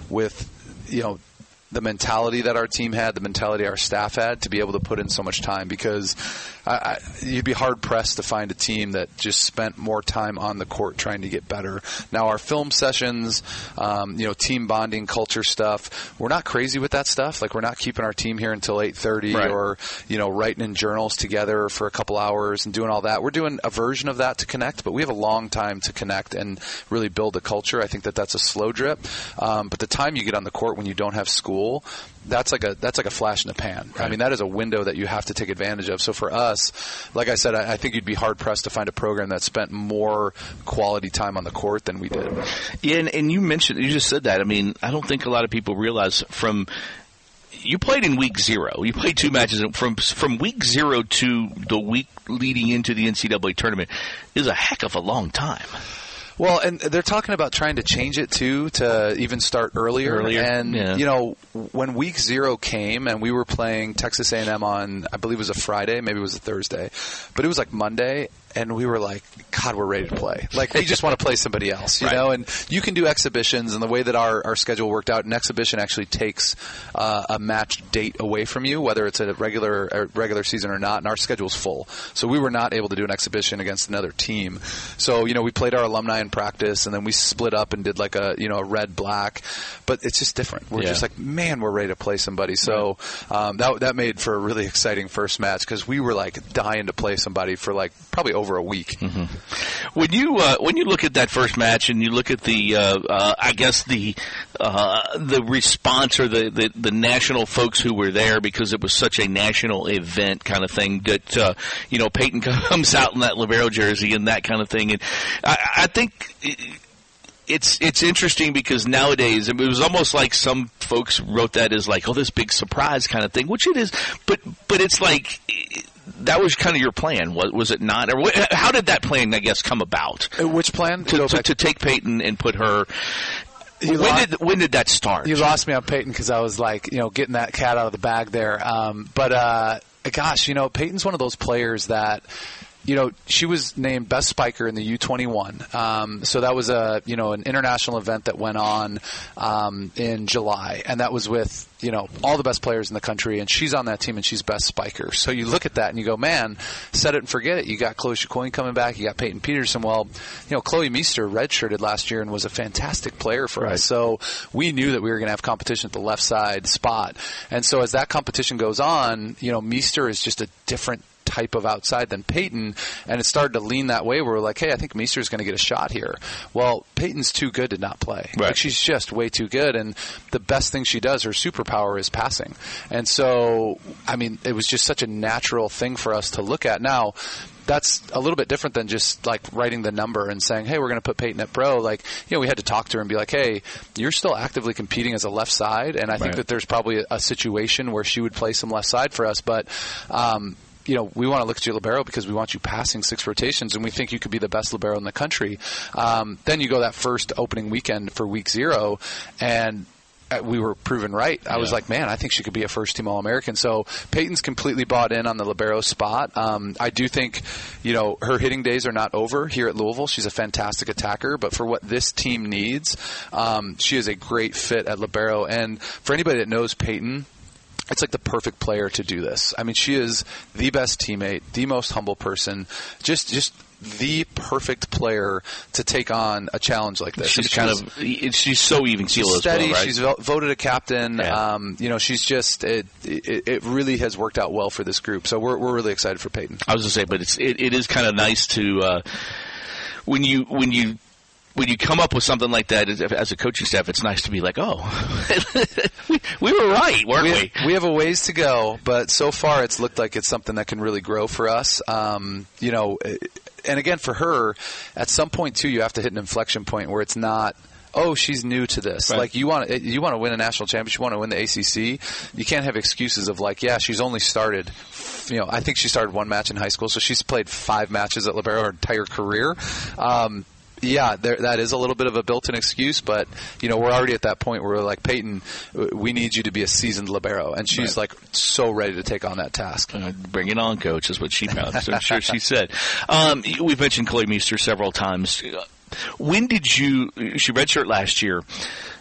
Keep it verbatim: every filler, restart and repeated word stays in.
with, you know, the mentality that our team had, the mentality our staff had, to be able to put in so much time, because I, I, you'd be hard-pressed to find a team that just spent more time on the court trying to get better. Now, our film sessions, um, you know, team bonding, culture stuff, we're not crazy with that stuff. Like, we're not keeping our team here until eight thirty right. or, you know, writing in journals together for a couple hours and doing all that. We're doing a version of that to connect, but we have a long time to connect and really build a culture. I think that that's a slow drip. Um, but the time you get on the court when you don't have school, that's like a that's like a flash in the pan. Right. I mean, that is a window that you have to take advantage of. So for us, like I said, I, I think you'd be hard pressed to find a program that spent more quality time on the court than we did. Yeah, and, and you mentioned, you just said that. I mean, I don't think a lot of people realize from. You played in week zero. You played two matches from from week zero to the week leading into the N C double A tournament is a heck of a long time. Well, and they're talking about trying to change it, too, to even start earlier. Earlier, and, yeah. you know, when week zero came and we were playing Texas A and M on, I believe it was a Friday, maybe it was a Thursday, but it was like Monday, and we were like, God, we're ready to play. Like, we just want to play somebody else, you right. know? And you can do exhibitions, and the way that our, our schedule worked out, an exhibition actually takes uh, a match date away from you, whether it's a regular a regular season or not, and our schedule's full. So we were not able to do an exhibition against another team. So, you know, we played our alumni in practice, and then we split up and did like a, you know, a red-black. But it's just different. We're yeah. just like, man, we're ready to play somebody. So um, that that made for a really exciting first match, because we were like dying to play somebody for like probably over a week. Mm-hmm. When you uh, when you look at that first match and you look at the uh, uh, I guess the uh, the response or the, the, the national folks who were there, because it was such a national event kind of thing, that uh, you know, Peyton comes out in that libero jersey and that kind of thing, and I, I think. It, It's it's interesting because nowadays, it was almost like some folks wrote that as like, oh, this big surprise kind of thing, which it is, but but it's like that was kind of your plan, was, was it not? Or wh- how did that plan, I guess, come about? Which plan? To, to, to take Peyton and put her. You when lost, did when did that start? You lost me on Peyton because I was like, you know, getting that cat out of the bag there. Um, but uh, gosh, you know, Peyton's one of those players that. You know, she was named best spiker in the U twenty-one. Um, so that was a, you know, an international event that went on um, in July, and that was with, you know, all the best players in the country, and she's on that team, and she's best spiker. So you look at that and you go, man, set it and forget it. You got Chloe Chicoine coming back, you got Peyton Peterson. Well, you know, Chloe Meester redshirted last year and was a fantastic player for right. us. So we knew that we were going to have competition at the left side spot. And so as that competition goes on, you know, Meester is just a different type of outside than Peyton, and it started to lean that way where we're like, hey, I think Meester's going to get a shot here. Well, Peyton's too good to not play. Right. Like, she's just way too good, and the best thing she does, her superpower, is passing. And so, I mean, it was just such a natural thing for us to look at. Now, that's a little bit different than just like writing the number and saying, hey, we're going to put Peyton at pro. Like, you know, we had to talk to her and be like, hey, you're still actively competing as a left side, and I think right. that there's probably a, a situation where she would play some left side for us, but um you know, we want to look at your libero because we want you passing six rotations, and we think you could be the best libero in the country. Um, then you go that first opening weekend for week zero, and we were proven right. I yeah. was like, man, I think she could be a first-team All-American. So Peyton's completely bought in on the libero spot. Um, I do think, you know, her hitting days are not over here at Louisville. She's a fantastic attacker, but for what this team needs, um, she is a great fit at libero. And for anybody that knows Peyton, it's like the perfect player to do this. I mean, she is the best teammate, the most humble person, just just the perfect player to take on a challenge like this. She's, she's kind of she's so even keeled as steady. well, right? She's voted a captain. Yeah. Um, you know, she's just it, it. It really has worked out well for this group. So we're we're really excited for Peyton. I was going to say, but it's it, it is kind of nice to uh, when you when you. When you come up with something like that as, as a coaching staff, it's nice to be like, oh, we, we were right, weren't we? We, we have a ways to go, but so far it's looked like it's something that can really grow for us. Um, you know, and again, for her, at some point, too, you have to hit an inflection point where it's not, oh, she's new to this. Right. Like, you want to, you want to win a national championship, you want to win the A C C. You can't have excuses of like, yeah, she's only started, you know, I think she started one match in high school, so she's played five matches at libero her entire career. Um, Yeah, there, that is a little bit of a built-in excuse, but, you know, we're already at that point where we're like, Peyton, we need you to be a seasoned libero. And she's, right. like, so ready to take on that task. Uh, bring it on, Coach, is what she found. So I'm sure she said. Um, we've mentioned Chloe Meester several times. When did you – she redshirt last year.